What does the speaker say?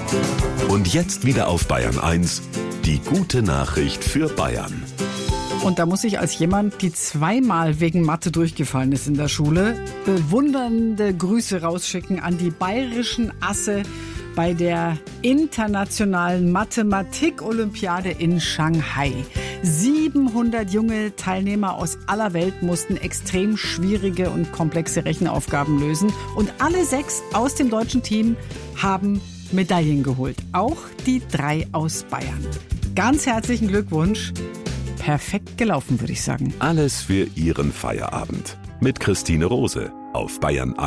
Und jetzt wieder auf Bayern 1, die gute Nachricht für Bayern. Und da muss ich als jemand, die zweimal wegen Mathe durchgefallen ist in der Schule, bewundernde Grüße rausschicken an die bayerischen Asse bei der internationalen Mathematik-Olympiade in Shanghai. 700 junge Teilnehmer aus aller Welt mussten extrem schwierige und komplexe Rechenaufgaben lösen. Und alle 6 aus dem deutschen Team haben Medaillen geholt. Auch die 3 aus Bayern. Ganz herzlichen Glückwunsch. Perfekt gelaufen, würde ich sagen. Alles für Ihren Feierabend. Mit Christine Rose auf Bayern 1.